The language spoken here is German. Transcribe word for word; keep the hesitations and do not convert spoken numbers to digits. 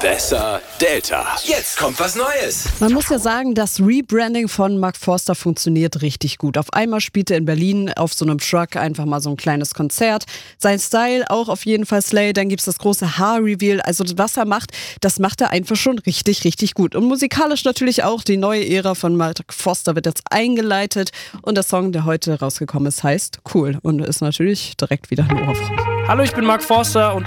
Besser Delta. Jetzt kommt was Neues. Man muss ja sagen, das Rebranding von Mark Forster funktioniert richtig gut. Auf einmal spielt er in Berlin auf so einem Truck einfach mal so ein kleines Konzert. Sein Style auch auf jeden Fall Slay. Dann gibt's das große Haar-Reveal. Also was er macht, das macht er einfach schon richtig, richtig gut. Und musikalisch natürlich auch. Die neue Ära von Mark Forster wird jetzt eingeleitet. Und der Song, der heute rausgekommen ist, heißt Cool. Und ist natürlich direkt wieder ein Ohrwurm. Hallo, ich bin Mark Forster und